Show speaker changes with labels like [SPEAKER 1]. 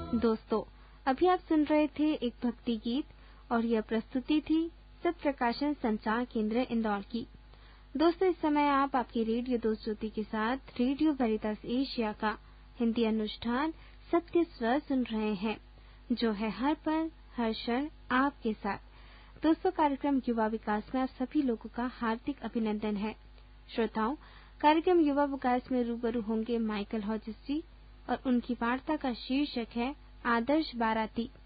[SPEAKER 1] दोस्तों, अभी आप सुन रहे थे एक भक्ति गीत और यह प्रस्तुति थी सत्य प्रकाशन संचार केंद्र इंदौर की। दोस्तों, इस समय आप आपके रेडियो दोस्त ज्योति के साथ रेडियो वेरितास एशिया का हिंदी अनुष्ठान सत्य स्वर सुन रहे हैं, जो है हर पल हर क्षण आपके साथ। दोस्तों, कार्यक्रम युवा विकास में आप सभी लोगों का हार्दिक अभिनंदन है। श्रोताओं, कार्यक्रम युवा विकास में रूबरू होंगे माइकल हॉजिस जी और उनकी वार्ता का शीर्षक है आदर्श बाराती।